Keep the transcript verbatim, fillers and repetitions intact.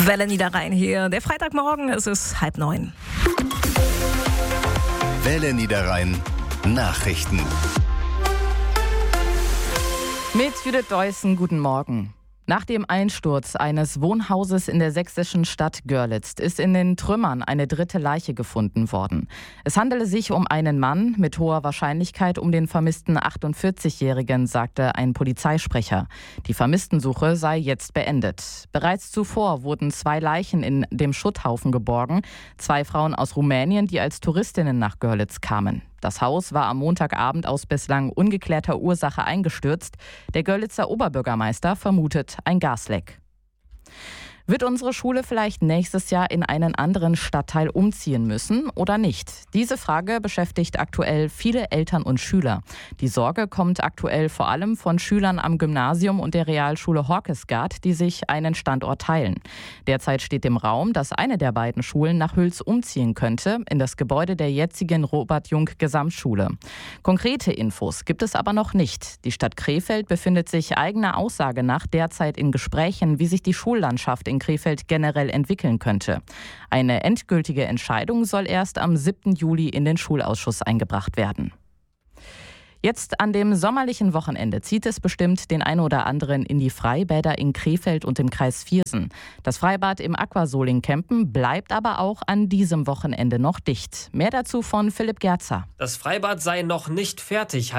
Welle Niederrhein hier. Der Freitagmorgen, es ist halb neun. Welle Niederrhein Nachrichten. Mit Judith Deussen, guten Morgen. Nach dem Einsturz eines Wohnhauses in der sächsischen Stadt Görlitz ist in den Trümmern eine dritte Leiche gefunden worden. Es handele sich um einen Mann, mit hoher Wahrscheinlichkeit um den vermissten achtundvierzigjährigen, sagte ein Polizeisprecher. Die Vermisstensuche sei jetzt beendet. Bereits zuvor wurden zwei Leichen in dem Schutthaufen geborgen. Zwei Frauen aus Rumänien, die als Touristinnen nach Görlitz kamen. Das Haus war am Montagabend aus bislang ungeklärter Ursache eingestürzt. Der Görlitzer Oberbürgermeister vermutet ein Gasleck. Wird unsere Schule vielleicht nächstes Jahr in einen anderen Stadtteil umziehen müssen oder nicht? Diese Frage beschäftigt aktuell viele Eltern und Schüler. Die Sorge kommt aktuell vor allem von Schülern am Gymnasium und der Realschule Horkesgard, die sich einen Standort teilen. Derzeit steht im Raum, dass eine der beiden Schulen nach Hüls umziehen könnte, in das Gebäude der jetzigen Robert-Jung-Gesamtschule. Konkrete Infos gibt es aber noch nicht. Die Stadt Krefeld befindet sich eigener Aussage nach derzeit in Gesprächen, wie sich die Schullandschaft in Krefeld generell entwickeln könnte. Eine endgültige Entscheidung soll erst am siebten Juli in den Schulausschuss eingebracht werden. Jetzt an dem sommerlichen Wochenende zieht es bestimmt den einen oder anderen in die Freibäder in Krefeld und im Kreis Viersen. Das Freibad im Aquasoling-Kempen bleibt aber auch an diesem Wochenende noch dicht. Mehr dazu von Philipp Gerzer. Das Freibad sei noch nicht fertig,